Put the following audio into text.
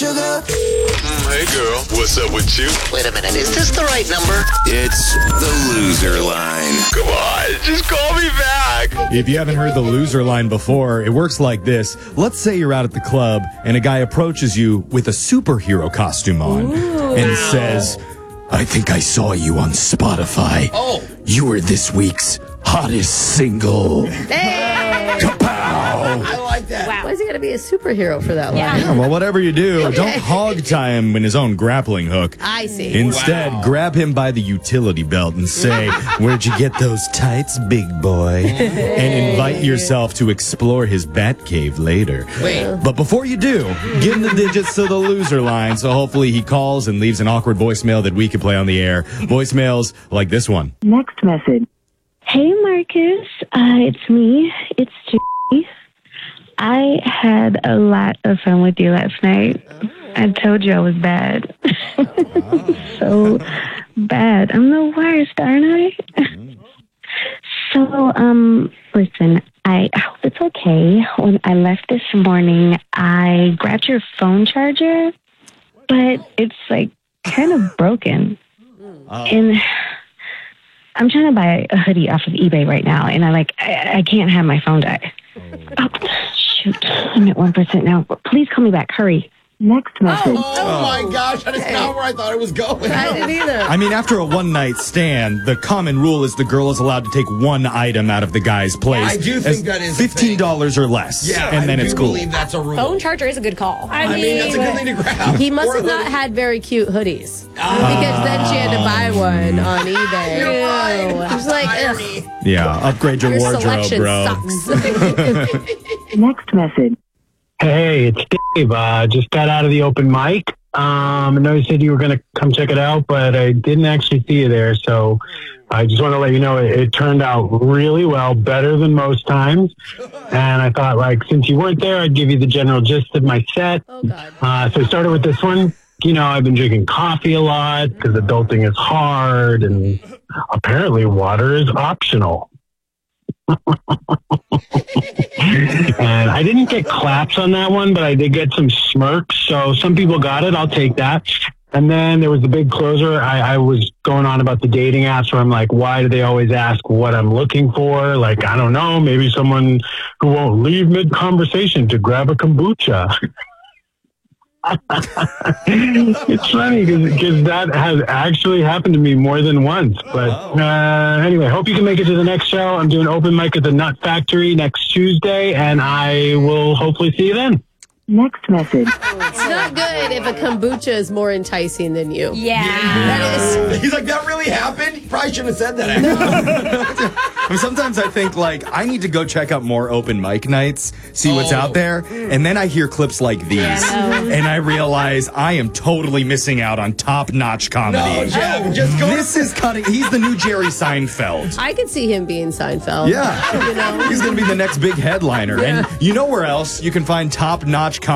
sugar. Hey, girl. What's up with you? Wait a minute. Is this the right number? It's the loser line. Come on, just call me back. If you haven't heard the loser line before, it works like this. Let's say you're out at the club and a guy approaches you with a superhero costume on and says, I think I saw you on Spotify. Oh. You were this week's hottest single. Hey! Kapow! I like that. Wow. Why is he going to be a superhero for that one? Yeah, well, whatever you do, don't hog tie him in his own grappling hook. I see. Instead, grab him by the utility belt and say, where'd you get those tights, big boy? And invite yourself to explore his bat cave later. Wait. But before you do, give him the digits to the loser line, so hopefully he calls and leaves an awkward voicemail that we can play on the air. Voicemails like this one. Next message. Hey, Marcus. It's me. It's Judy. I had a lot of fun with you last night. I told you I was bad. So bad. I'm the worst, aren't I? So, listen, I hope it's okay. When I left this morning, I grabbed your phone charger, but it's like kind of broken. And I'm trying to buy a hoodie off of eBay right now, and I can't have my phone die. Oh, shoot. I'm at 1% now. Please call me back. Hurry. Next message. Oh my gosh, that is not where I thought it was going. I didn't either. I mean, after a one-night stand, the common rule is the girl is allowed to take one item out of the guy's place. I do think that is a thing. $15 or less. Yeah, and then I it's do cool. believe that's a rule. Phone charger is a good call. I mean, that's a good thing to grab. He must Or have a not hoodie. had very cute hoodies. Because then she had to buy one on eBay. You're right. It was like, ugh, Irony. Yeah, upgrade your your wardrobe, selection bro. sucks. Next message. Hey, it's Dave. Just got out of the open mic. I know you said you were going to come check it out, but I didn't actually see you there. So I just want to let you know it turned out really well, better than most times. And I thought, since you weren't there, I'd give you the general gist of my set. Oh, God. So I started with this one. You know, I've been drinking coffee a lot because adulting is hard, and apparently water is optional. And I didn't get claps on that one, but I did get some smirks. So some people got it. I'll take that. And then there was the big closer. I was going on about the dating apps where I'm like, why do they always ask what I'm looking for? Like, I don't know, maybe someone who won't leave mid-conversation to grab a kombucha. It's funny because that has actually happened to me more than once. But anyway, hope you can make it to the next show. I'm doing open mic at the Nut Factory next Tuesday, and I will hopefully see you then. Next message. It's not good if a kombucha is more enticing than you. Yeah. That is. He's like, that really happened? Probably shouldn't have said that. Actually. I mean, sometimes I think, I need to go check out more open mic nights, see what's out there, and then I hear clips like these, and I realize I am totally missing out on top-notch comedy. No, Jeff, just go. This is cutting. He's the new Jerry Seinfeld. I could see him being Seinfeld. Yeah. You know? He's going to be the next big headliner. And you know where else you can find top-notch comedy?